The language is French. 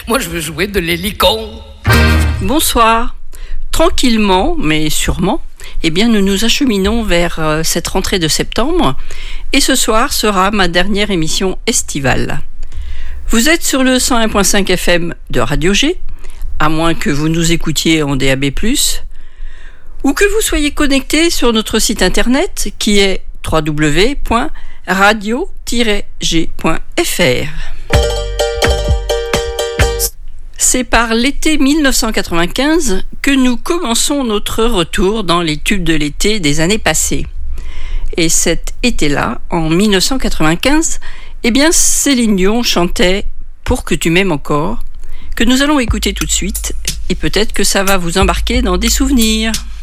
Moi, je veux jouer de l'hélicon. Bonsoir. Tranquillement, mais sûrement, nous nous acheminons vers cette rentrée de septembre. Et ce soir sera ma dernière émission estivale. Vous êtes sur le 101.5 FM de Radio G, à moins que vous nous écoutiez en DAB+, ou que vous soyez connecté sur notre site internet qui est www.radio-g.fr. C'est par l'été 1995 que nous commençons notre retour dans les tubes de l'été des années passées. Et cet été-là, en 1995, Céline Dion chantait « Pour que tu m'aimes encore », que nous allons écouter tout de suite, et peut-être que ça va vous embarquer dans des souvenirs.